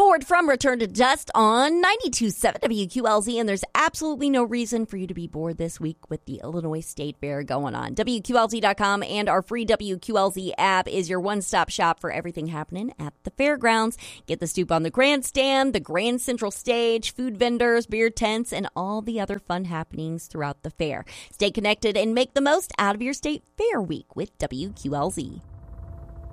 forward from Return to Dust on 92.7 WQLZ, and there's absolutely no reason for you to be bored this week with the Illinois State Fair going on. WQLZ.com and our free WQLZ app is your one-stop shop for everything happening at the fairgrounds. Get the stoop on the grandstand, the Grand Central Stage, food vendors, beer tents, and all the other fun happenings throughout the fair. Stay connected and make the most out of your State Fair week with WQLZ.